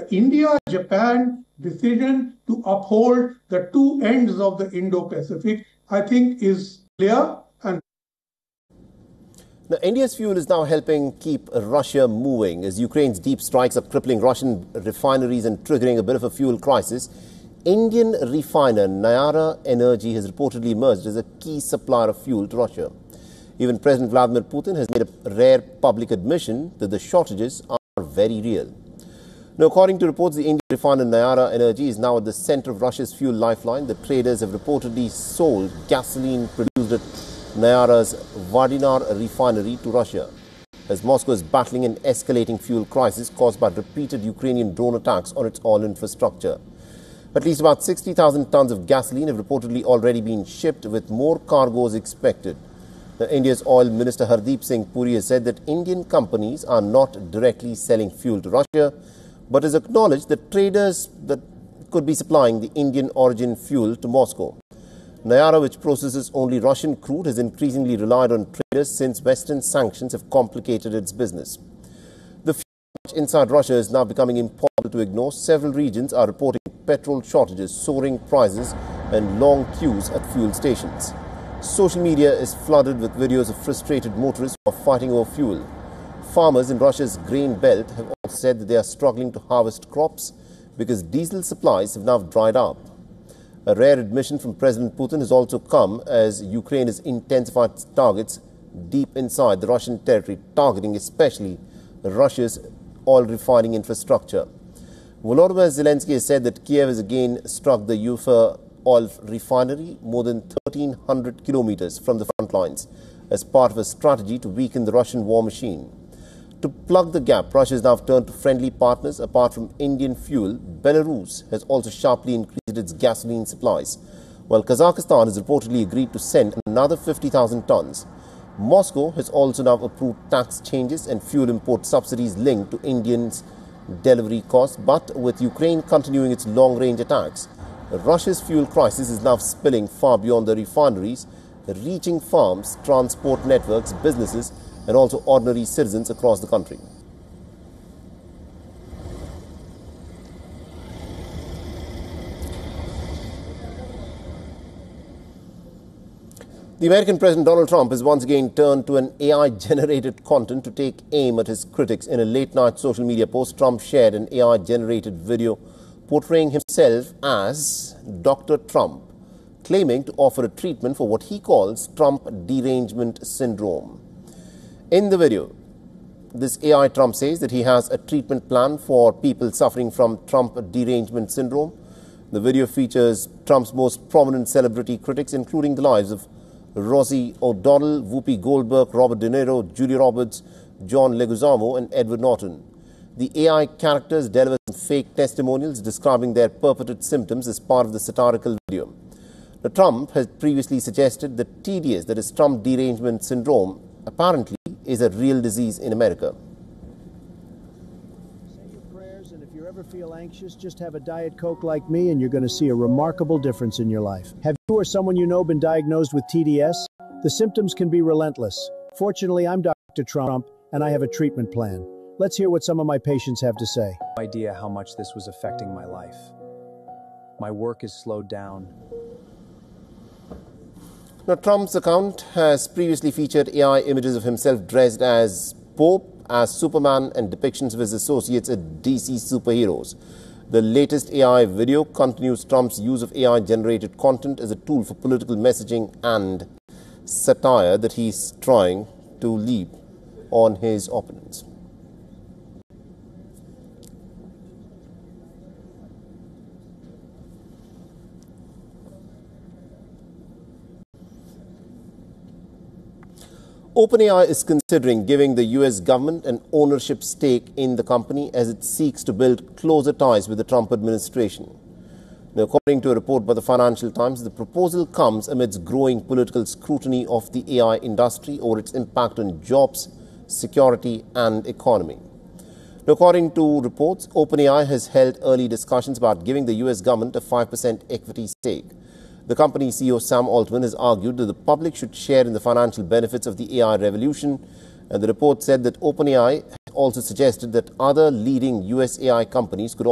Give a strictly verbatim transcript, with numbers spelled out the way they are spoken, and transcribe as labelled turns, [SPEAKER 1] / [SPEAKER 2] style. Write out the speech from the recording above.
[SPEAKER 1] the India-Japan decision to uphold the two ends of the Indo-Pacific, I think, is clear. And
[SPEAKER 2] now, India's fuel is now helping keep Russia moving as Ukraine's deep strikes are crippling Russian refineries and triggering a bit of a fuel crisis. Indian refiner Nayara Energy has reportedly emerged as a key supplier of fuel to Russia. Even President Vladimir Putin has made a rare public admission that the shortages are very real. Now, according to reports, the Indian refiner Nayara Energy is now at the center of Russia's fuel lifeline. The traders have reportedly sold gasoline produced at Nayara's Vadinar refinery to Russia, as Moscow is battling an escalating fuel crisis caused by repeated Ukrainian drone attacks on its oil infrastructure. At least about sixty thousand tons of gasoline have reportedly already been shipped, with more cargoes expected. The India's oil minister Hardeep Singh Puri has said that Indian companies are not directly selling fuel to Russia, but has acknowledged that traders that could be supplying the Indian origin fuel to Moscow. Nayara, which processes only Russian crude, has increasingly relied on traders since Western sanctions have complicated its business. The fuel inside Russia is now becoming impossible to ignore. Several regions are reporting petrol shortages, soaring prices and long queues at fuel stations. Social media is flooded with videos of frustrated motorists who are fighting over fuel. Farmers in Russia's grain belt have also said that they are struggling to harvest crops because diesel supplies have now dried up. A rare admission from President Putin has also come as Ukraine has intensified its targets deep inside the Russian territory, targeting especially Russia's oil refining infrastructure. Volodymyr Zelensky has said that Kiev has again struck the Ufa oil refinery more than thirteen hundred kilometers from the front lines as part of a strategy to weaken the Russian war machine. To plug the gap, Russia has now turned to friendly partners. Apart from Indian fuel, Belarus has also sharply increased its gasoline supplies, while Kazakhstan has reportedly agreed to send another fifty thousand tons. Moscow has also now approved tax changes and fuel import subsidies linked to Indians' delivery costs. But with Ukraine continuing its long-range attacks, Russia's fuel crisis is now spilling far beyond the refineries, reaching farms, transport networks, businesses, and also ordinary citizens across the country. The American President Donald Trump has once again turned to an A I-generated content to take aim at his critics. In a late-night social media post, Trump shared an A I-generated video portraying himself as Doctor Trump, claiming to offer a treatment for what he calls Trump derangement syndrome. In the video, this A I Trump says that he has a treatment plan for people suffering from Trump derangement syndrome. The video features Trump's most prominent celebrity critics, including the lives of Rosie O'Donnell, Whoopi Goldberg, Robert De Niro, Julia Roberts, John Leguizamo, and Edward Norton. The A I characters deliver fake testimonials describing their purported symptoms as part of the satirical video. Now, Trump has previously suggested that T D S, that is Trump derangement syndrome, apparently is a real disease in America.
[SPEAKER 3] Say your prayers, and if you ever feel anxious, just have a Diet Coke like me and you're going to see a remarkable difference in your life. Have you or someone you know been diagnosed with T D S? The symptoms can be relentless. Fortunately, I'm Doctor Trump and I have a treatment plan. Let's hear what some of my patients have to say.
[SPEAKER 4] No idea how much this was affecting my life. My work is slowed down.
[SPEAKER 2] Now, Trump's account has previously featured A I images of himself dressed as Pope, as Superman, and depictions of his associates as D C superheroes. The latest A I video continues Trump's use of A I-generated content as a tool for political messaging and satire that he's trying to leap on his opponents. OpenAI is considering giving the U S government an ownership stake in the company as it seeks to build closer ties with the Trump administration. Now, according to a report by the Financial Times, the proposal comes amidst growing political scrutiny of the A I industry over its impact on jobs, security, and economy. Now, according to reports, OpenAI has held early discussions about giving the U S government a five percent equity stake. The company's C E O Sam Altman has argued that the public should share in the financial benefits of the A I revolution, and the report said that OpenAI also suggested that other leading U S A I companies could